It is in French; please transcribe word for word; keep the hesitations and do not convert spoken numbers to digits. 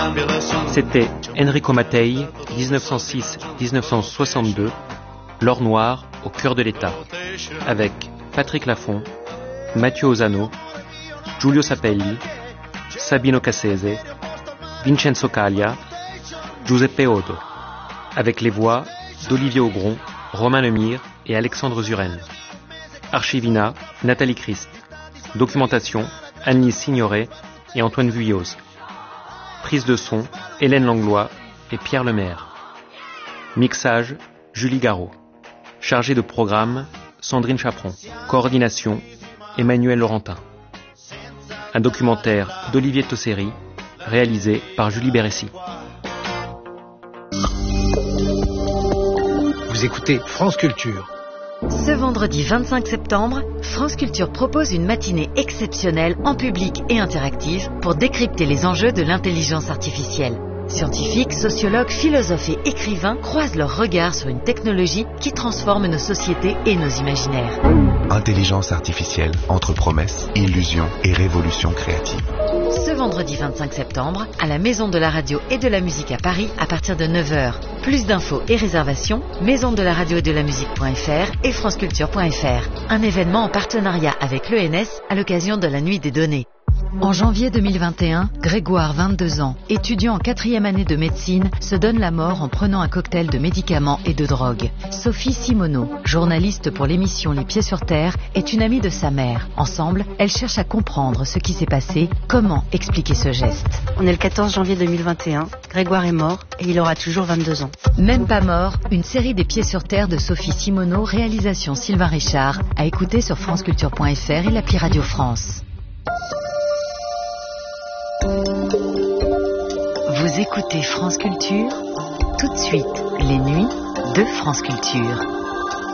C'était Enrico Mattei, dix-neuf cent six à dix-neuf cent soixante-deux, L'or noir au cœur de l'État, avec Patrick Laffont, Mathieu Ozano, Giulio Sapelli, Sabino Cassese, Vincenzo Caglia, Giuseppe Odo, avec les voix d'Olivier Augron, Romain Lemire et Alexandre Zuren. Archivina, Nathalie Christ. Documentation, Agnès Signoret et Antoine Vuilloz. Prise de son, Hélène Langlois et Pierre Lemaire. Mixage, Julie Garot. Chargé de programme, Sandrine Chaperon. Coordination, Emmanuel Laurentin. Un documentaire d'Olivier Tosseri, réalisé par Julie Bérécy. Vous écoutez France Culture. Ce vendredi vingt-cinq septembre, France Culture propose une matinée exceptionnelle en public et interactive pour décrypter les enjeux de l'intelligence artificielle. Scientifiques, sociologues, philosophes et écrivains croisent leurs regards sur une technologie qui transforme nos sociétés et nos imaginaires. Intelligence artificielle entre promesses, illusions et révolution créative. Ce vendredi vingt-cinq septembre, à la Maison de la Radio et de la Musique à Paris, à partir de neuf heures. Plus d'infos et réservations, maison de la radio et de la musique.fr et franceculture point f r. Un événement en partenariat avec l'E N S à l'occasion de la Nuit des données. En janvier deux mille vingt et un, Grégoire, vingt-deux ans, étudiant en quatrième année de médecine, se donne la mort en prenant un cocktail de médicaments et de drogue. Sophie Simoneau, journaliste pour l'émission Les Pieds sur Terre, est une amie de sa mère. Ensemble, elle cherche à comprendre ce qui s'est passé, comment expliquer ce geste. On est le quatorze janvier deux mille vingt et un, Grégoire est mort et il aura toujours vingt-deux ans. Même pas mort, une série des Pieds sur Terre de Sophie Simoneau, réalisation Sylvain Richard, à écouter sur franceculture point f r et l'appli Radio France. Vous écoutez France Culture, tout de suite, les nuits de France Culture.